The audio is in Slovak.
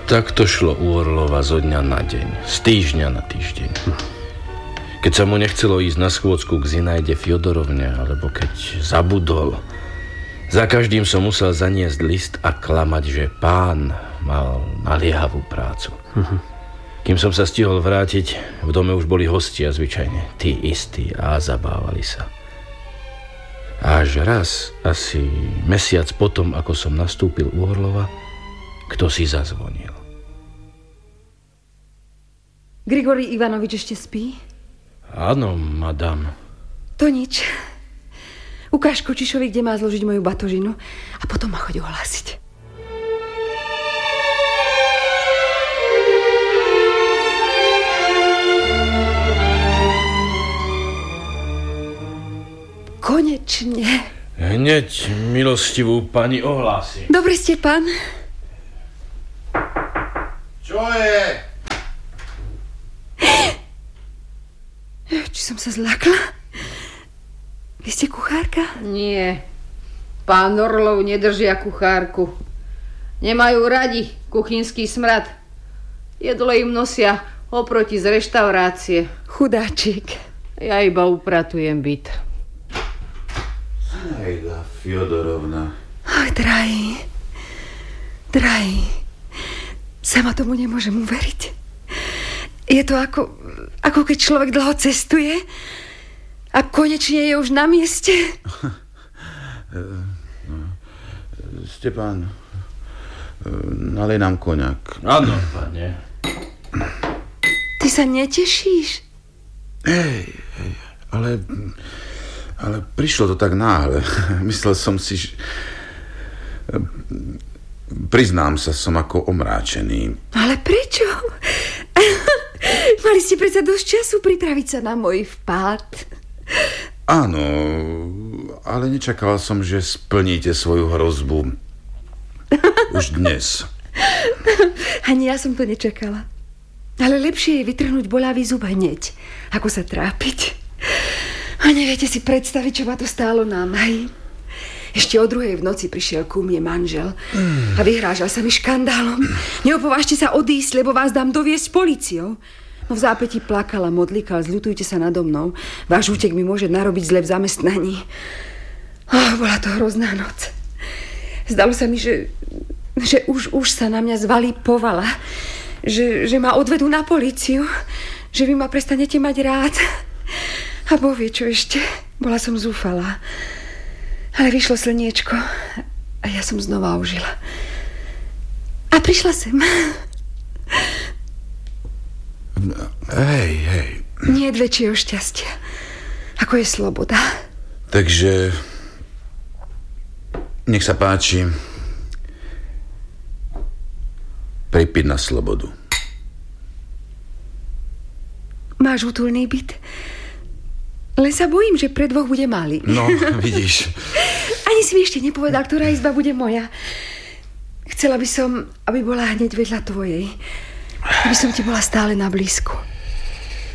Tak to šlo u Orlova zo dňa na deň, z týždňa na týždeň. Keď sa mu nechcelo ísť na schôdzku k Zinaide Fjodorovne, alebo keď zabudol, za každým som musel zaniesť list a klamať, že pán mal naliehavú prácu. Kým som sa stihol vrátiť, v dome už boli hostia zvyčajne, tí istí, a zabávali sa. Až raz, asi mesiac potom, ako som nastúpil u Orlova, kto si zazvonil. Grigorij Ivanovič ešte spí? Áno, madam. To nič. Ukáž Kočišovi, kde má zložiť moju batožinu a potom ma choď ohlásiť. Konečne. Hneď milostivú pani ohlási. Dobre ste, pán. Čo je? Či som sa zľakla? Vy ste kuchárka? Nie. Pán Orlov nedržia kuchárku. Nemajú radi kuchynský smrad. Jedlo im nosia oproti z reštaurácie. Chudáčik. Ja iba upratujem byt. Zinaida Fjodorovna. Ach, drahý. Sama tomu nemôžem uveriť. Je to ako keď človek dlho cestuje a konečne je už na mieste. Stepan, nalej nám koňak. Áno, pane. Ty sa netešíš? Hej, ale prišlo to tak náhle. Myslel som si, že... Priznám sa, som ako omráčený. Ale prečo? Mali ste predsa dosť času pripraviť sa na môj vpád. Áno, ale nečakal som, že splníte svoju hrozbu. Už dnes. Ani ja som to nečakala. Ale lepšie je vytrhnúť boľavý zub hneď, ako sa trápiť. A neviete si predstaviť, čo ma to stálo námahy. Ešte o 2:00 v noci prišiel ku mne manžel a vyhrážal sa mi škandálom. Neopovážte sa odísť, lebo vás dám doviesť políciou. No v zápäti plakal a modlíkal, zľutujte sa nado mnou. Váš útek mi môže narobiť zle v zamestnaní. Bola to hrozná noc. Zdalo sa mi, že už sa na mňa zvalí povala. Že ma odvedú na políciu. Že vy ma prestanete mať rád. A Boh vie, čo ešte. Bola som zúfalá. Ale vyšlo slniečko a ja som znova ožila. A prišla sem. Hej. Nie je väčšieho šťastia, ako je sloboda. Takže nech sa páči pripiť na slobodu. Máš útulný byt? Len sa bojím, že pre 2 bude malý. No, vidíš. Ani si mi ešte nepovedal, ktorá izba bude moja. Chcela by som, aby bola hneď vedľa tvojej. Aby som ti bola stále na blízku.